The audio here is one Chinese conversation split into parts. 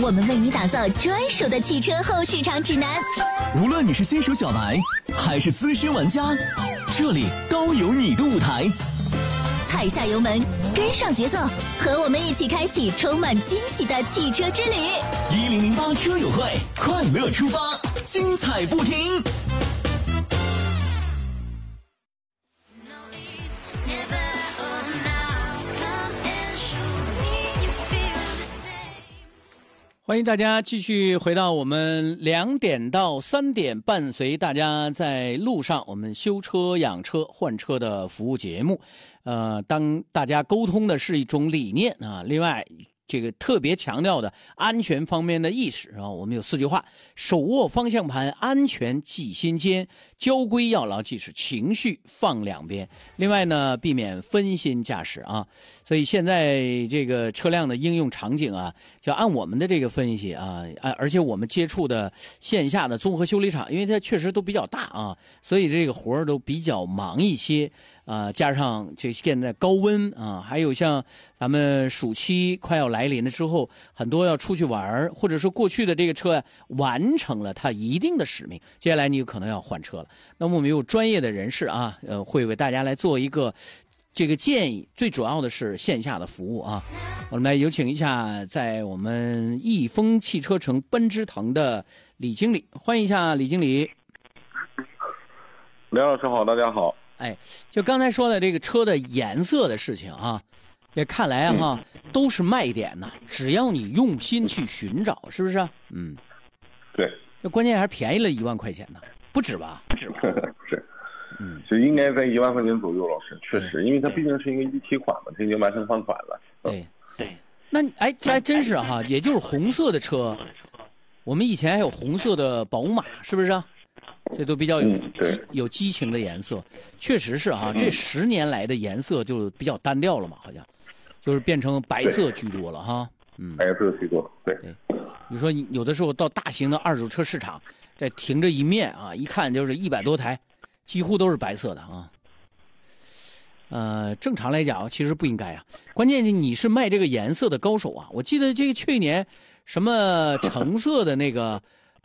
我们为你打造专属的汽车后市场指南。 无论你是新手小白还是资深玩家，这里都有你的舞台。 踩下油门，跟上节奏，和我们一起开启充满惊喜的汽车之旅。 1008车友会，快乐出发，精彩不停。 欢迎大家继续回到我们2点到3点，伴随大家在路上我们修车、养车、换车的服务节目。当大家沟通的是一种理念啊，另外这个特别强调的安全方面的意识啊，我们有4句话：手握方向盘，安全记心间；交规要牢记，是情绪放两边。另外呢，避免分心驾驶啊。所以现在这个车辆的应用场景啊，就按我们的这个分析啊，而且我们接触的线下的综合修理厂，因为它确实都比较大啊，所以这个活儿都比较忙一些。加上这现在高温啊，还有像咱们暑期快要来临了之后，很多要出去玩，或者说过去的这个车完成了它一定的使命，接下来你有可能要换车了。那么我们有专业的人士啊，会为大家来做一个这个建议，最主要的是线下的服务啊。我们来有请一下在我们益丰汽车城奔驰腾的李经理，欢迎一下李经理。 梁老师好，大家好。 就刚才说的这个车的颜色的事情啊，也看来哈，都是卖点呐。只要你用心去寻找，是不是？嗯， 对。 这关键还是便宜了1万块钱呢，不止吧？ 是，就应该在1万块钱左右。老师，确实，因为它毕竟是一个一体款嘛，它已经完成换款了。 对。那这还真是哈，也就是红色的车，我们以前还有红色的宝马，是不是？这都比较有激情的颜色，确实是啊。这10年来的颜色就比较单调了嘛，好像就是变成白色居多了哈。 白色居多，对。 你说有的时候到大型的二手车市场，这停着一面啊，一看就是100多台，几乎都是白色的啊。正常来讲其实不应该啊，关键是你是卖这个颜色的高手啊。我记得这个去年什么橙色的那个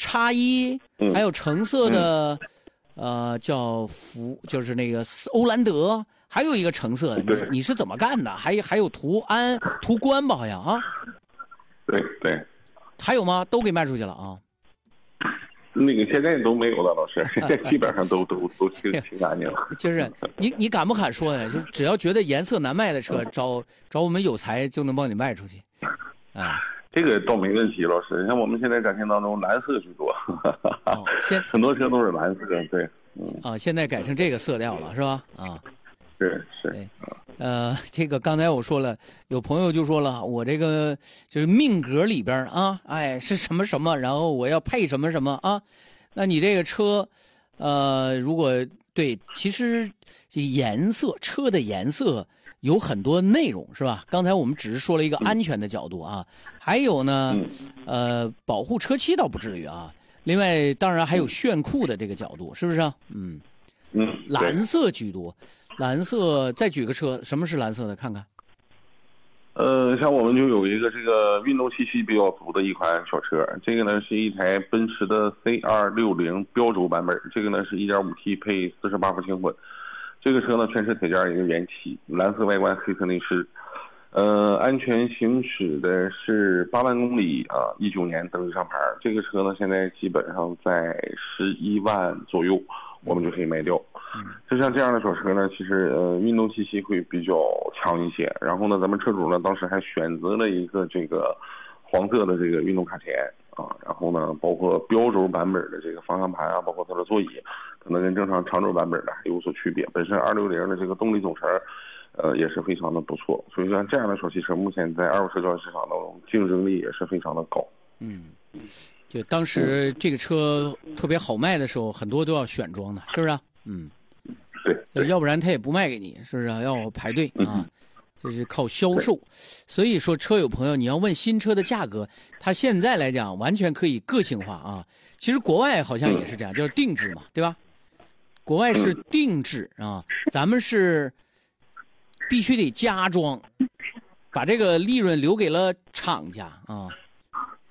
X1，还有橙色的，叫就是那个欧蓝德，还有一个橙色的，你是怎么干的？还有途观吧，好像啊。 对。 还有吗？都给卖出去了啊。 那个现在都没有了，老师，现在基本上都挺干净了。 就是你敢不敢说呢？就是只要觉得颜色难卖的车，找我们有才就能帮你卖出去， 这个倒没问题，老师。像我们现在展厅当中，蓝色居多，很多车都是蓝色，对。 现在改成这个色调了，是吧？ 是。 这个刚才我说了，有朋友就说了，我这个就是命格里边啊，是什么什么，然后我要配什么什么啊。那你这个车，如果对，其实这颜色，车的颜色有很多内容，是吧？刚才我们只是说了一个安全的角度啊，还有呢，保护车漆倒不至于啊。另外，当然还有炫酷的这个角度，是不是啊？蓝色居多。蓝色，再举个车，什么是蓝色的？看看。 像我们就有一个这个运动气息比较足的一款小车，这个呢是一台奔驰的 C260 标轴版本，这个呢是 1.5T 配48伏轻混。这个车呢全车铁件一个原漆，蓝色外观，黑色内饰。安全行驶的是8万公里啊，19年登记上牌。这个车呢现在基本上在11万左右，我们就可以卖掉。就像这样的小车呢，其实运动气息会比较强一些。然后呢，咱们车主呢当时还选择了一个这个黄色的这个运动卡钳啊，然后呢，包括标轴版本的这个方向盘啊，包括它的座椅，可能跟正常长轴版本的还有所区别。本身260的这个动力总成，也是非常的不错。所以像这样的小汽车，目前在二手车交易市场当中竞争力也是非常的高。 就当时这个车特别好卖的时候，很多都要选装的，是不是？ 对， 要不然他也不卖给你，是不是？要排队啊，这是靠销售。所以说，车友朋友，你要问新车的价格，它现在来讲完全可以个性化啊。其实国外好像也是这样，就是定制嘛，对吧？国外是定制啊，咱们是必须得加装，把这个利润留给了厂家啊。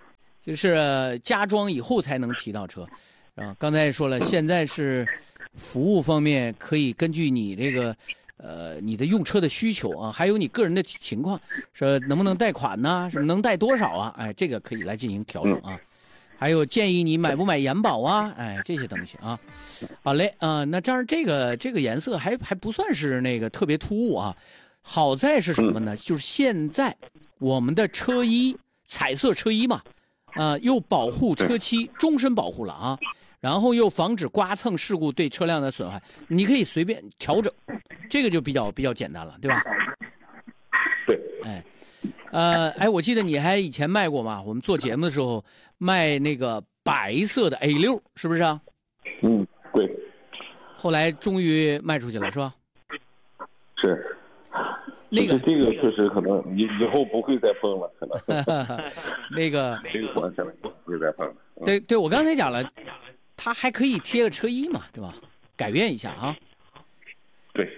就是加装以后才能提到车，啊，刚才也说了，现在是服务方面可以根据你这个你的用车的需求啊，还有你个人的情况，说能不能贷款呢？什么能贷多少啊？哎，这个可以来进行调整啊。还有建议你买不买延保啊？哎，这些东西啊。好嘞啊，那这样这个颜色还不算是那个特别突兀啊。好在是什么呢？就是现在我们的车衣彩色车衣嘛，又保护车漆终身保护了啊，然后又防止刮蹭事故对车辆的损害，你可以随便调整，这个就比较简单了，对吧？ 对， 哎，我记得你还以前卖过嘛？我们做节目的时候卖那个白色的 A6，是不是啊？ 嗯，对。 后来终于卖出去了，是吧？ 是。 那个这个确实可能以后不会再碰了，可能。 那个这个可能现在不会再碰了。 对，我刚才讲了，它还可以贴个车衣嘛，对吧？改变一下啊。 对，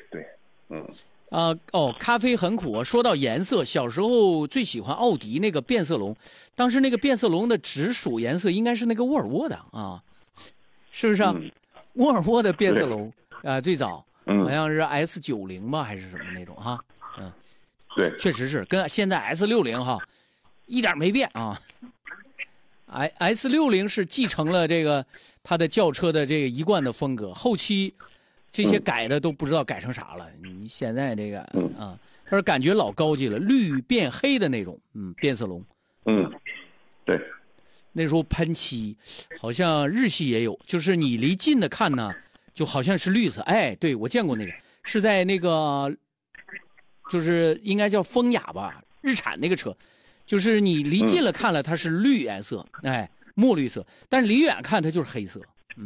咖啡很苦。说到颜色，小时候最喜欢奥迪那个变色龙，当时那个变色龙的直属颜色应该是那个沃尔沃的啊，是不是啊？沃尔沃的变色龙最早好像是 S90吧，还是什么那种哈？ 对， 确实是跟现在 S60哈一点没变啊。S60是继承了这个它的轿车的这个一贯的风格，后期这些改的都不知道改成啥了。你现在这个他说感觉老高级了，绿变黑的那种，变色龙。 对， 那时候喷漆好像日系也有，就是你离近的看呢，就好像是绿色。哎，对，我见过那个，是在那个就是应该叫风雅吧，日产那个车，就是你离近了看了它是绿颜色，哎，墨绿色，但是离远看它就是黑色。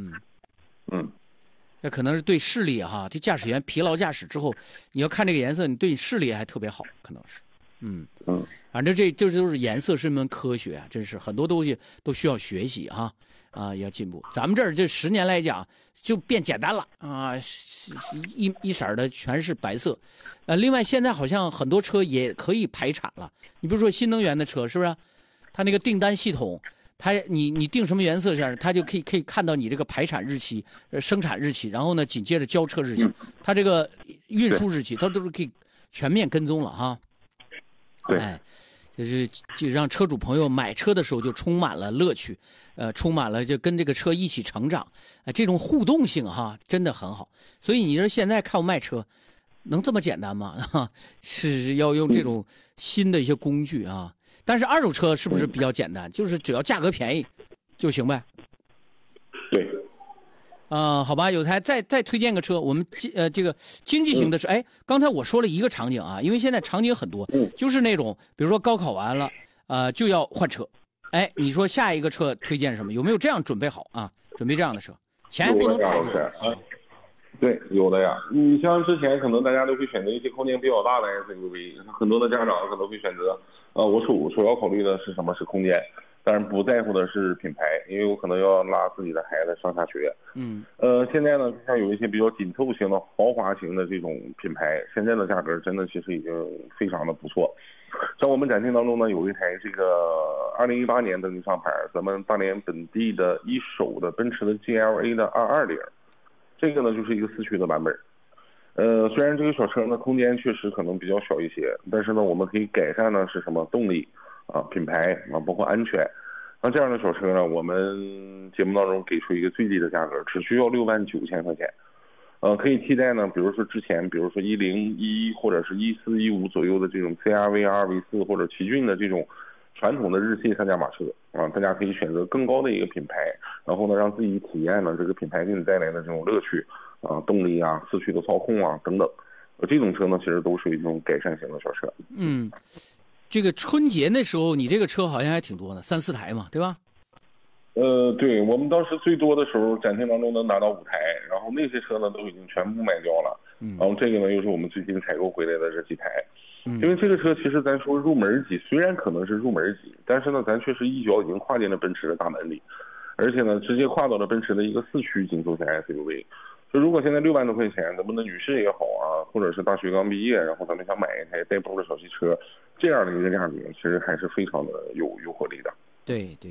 那可能是对视力哈，这驾驶员疲劳驾驶之后，你要看这个颜色，你对你视力还特别好，可能是。反正这就是颜色是一门科学啊，真是很多东西都需要学习哈，要进步。咱们这儿这10年来讲就变简单了啊，一色的全是白色。另外现在好像很多车也可以排产了，你比如说新能源的车是不是？它那个订单系统。你定什么颜色线，它就可以看到你这个排产日期、生产日期，然后呢紧接着交车日期，它这个运输日期，它都是可以全面跟踪了哈。 对， 就让车主朋友买车的时候就充满了乐趣，充满了就跟这个车一起成长，这种互动性哈真的很好。所以你说现在看我卖车，能这么简单吗？是要用这种新的一些工具啊。但是二手车是不是比较简单？就是只要价格便宜就行呗。 对。 好吧，有才再推荐个车，我们这个经济型的车。哎，刚才我说了一个场景啊，因为现在场景很多，就是那种比如说高考完了，就要换车。哎，你说下一个车推荐什么？有没有这样准备好啊？准备这样的车，钱还不能太多。 对，有的呀。你像之前可能大家都会选择一些空间比较大的 SUV， 很多的家长可能会选择，我首要考虑的是什么？是空间，当然不在乎的是品牌，因为我可能要拉自己的孩子上下学。现在呢，像有一些比较紧凑型的豪华型的这种品牌，现在的价格真的其实已经非常的不错。像我们展厅当中呢，有一台这个2018年登记上牌，咱们大连本地的一手的奔驰的 GLA 的220。这个呢就是一个4驱的版本，虽然这个小车呢空间确实可能比较小一些，但是呢我们可以改善的是什么？动力品牌包括安全。那这样的小车呢，我们节目当中给出一个最低的价格，只需要69000块钱，可以替代呢，比如说之前，比如说1011或者是1415左右的这种 CR-V2、V4 或者奇骏的这种传统的日系3驾马车大家可以选择更高的一个品牌，然后呢让自己体验了这个品牌给你带来的这种乐趣动力4驱的操控等等，这种车呢其实都属于这种改善型的小车。 这个春节那时候你这个车好像还挺多的，3、4台嘛，对吧？ 对，我们当时最多的时候展厅当中能拿到5台，然后那些车呢都已经全部卖掉了。然后这个呢又是我们最近采购回来的这几台。因为这个车其实咱说入门级，虽然可能是入门级，但是呢咱确实一脚已经跨进了奔驰的大门里，而且呢直接跨到了奔驰的一个4驱紧凑型 SUV。就如果现在6万多块钱，咱们的女士也好或者是大学刚毕业，然后咱们想买一台带包的小汽车，这样的一个价格其实还是非常的有诱惑力的。 对。